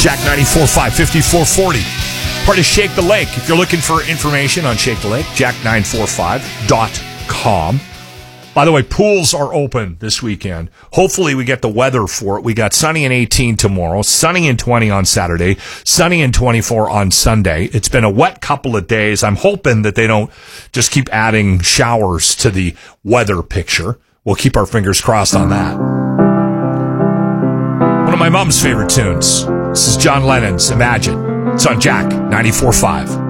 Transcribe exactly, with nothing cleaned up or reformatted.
Jack ninety-four point five, fifty-four forty. Part of Shake the Lake. If you're looking for information on Shake the Lake, jack nine four five dot com. By the way, pools are open this weekend. Hopefully we get the weather for it. We got sunny and eighteen tomorrow, sunny and twenty on Saturday, sunny and twenty-four on Sunday. It's been a wet couple of days. I'm hoping that they don't just keep adding showers to the weather picture. We'll keep our fingers crossed on that. One of my mom's favorite tunes. This is John Lennon's Imagine. It's on Jack ninety-four point five.